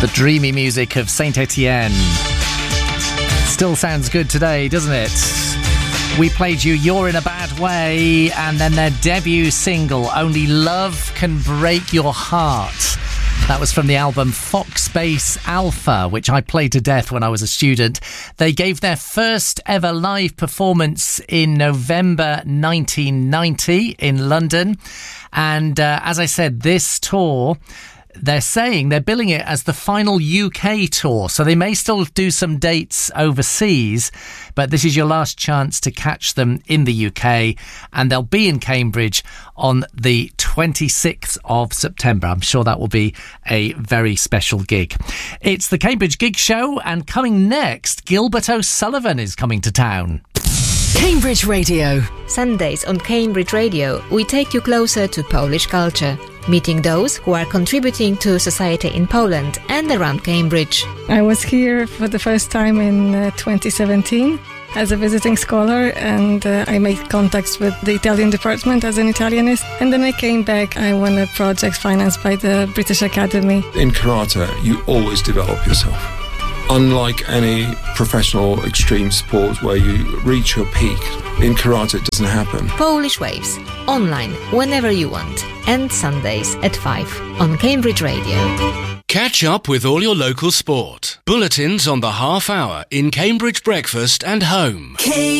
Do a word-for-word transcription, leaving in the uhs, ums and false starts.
The dreamy music of Saint Etienne. Still sounds good today, doesn't it? We played you You're in a Bad Way, and then their debut single, Only Love Can Break Your Heart. That was from the album Foxbase Alpha, which I played to death when I was a student. They gave their first ever live performance in November nineteen ninety in London. And uh, as I said, this tour, they're saying they're billing it as the final U K tour, so they may still do some dates overseas, but this is your last chance to catch them in the U K, and they'll be in Cambridge on the twenty-sixth of September. I'm sure that will be a very special gig. It's the Cambridge Gig Show, and coming next, Gilbert O'Sullivan is coming to town. Cambridge Radio. Sundays on Cambridge Radio, we take you closer to Polish culture, meeting those who are contributing to society in Poland and around Cambridge. I was here for the first time in uh, twenty seventeen as a visiting scholar, and uh, I made contacts with the Italian department as an Italianist, and then I came back. I won a project financed by the British Academy. In karate, you always develop yourself. Unlike any professional extreme sport where you reach your peak, in karate it doesn't happen. Polish Waves, online whenever you want, and Sundays at five on Cambridge Radio. Catch up with all your local sport. Bulletins on the half hour in Cambridge Breakfast and Home.